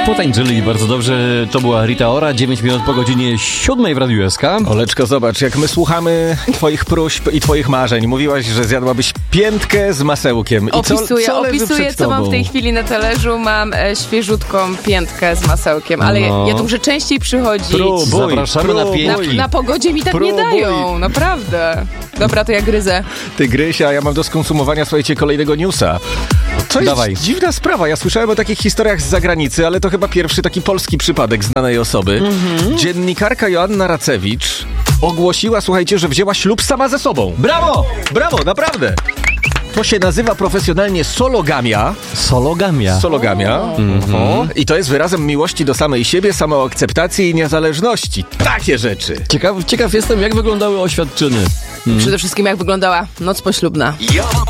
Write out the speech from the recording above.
Potańczyli bardzo dobrze. To była Rita Ora, 9 minut po godzinie 7 w Radiu SK. Oleczko, zobacz, jak my słuchamy twoich próśb i twoich marzeń. Mówiłaś, że zjadłabyś piętkę z masełkiem. Opisuję, co mam w tej chwili na talerzu. Mam świeżutką piętkę z masełkiem, ale ja tu muszę częściej przychodzić. Zapraszamy na piętki. Na pogodzie mi tak nie dają, naprawdę. Dobra, to ja gryzę. Ty gryź, a ja mam do skonsumowania, słuchajcie, kolejnego newsa. To jest dziwna sprawa. Ja słyszałem o takich historiach z zagranicy, ale to chyba pierwszy taki polski przypadek znanej osoby. Dziennikarka Joanna Racewicz ogłosiła, słuchajcie, że wzięła ślub sama ze sobą. Brawo! Brawo, naprawdę! To się nazywa profesjonalnie sologamia. Sologamia. I to jest wyrazem miłości do samej siebie, samoakceptacji i niezależności. Takie rzeczy. Ciekaw jestem, jak wyglądały oświadczyny. Przede wszystkim jak wyglądała noc poślubna.